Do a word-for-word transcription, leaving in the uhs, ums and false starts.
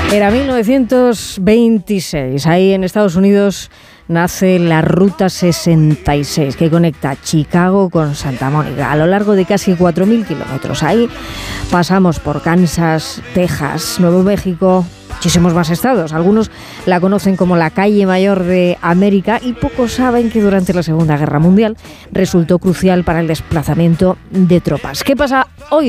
Era mil novecientos veintiséis. Ahí en Estados Unidos nace la Ruta sesenta y seis, que conecta Chicago con Santa Mónica a lo largo de casi cuatro mil kilómetros. Ahí pasamos por Kansas, Texas, Nuevo México, muchísimos más estados. Algunos la conocen como la calle mayor de América y pocos saben que durante la Segunda Guerra Mundial resultó crucial para el desplazamiento de tropas. ¿Qué pasa hoy?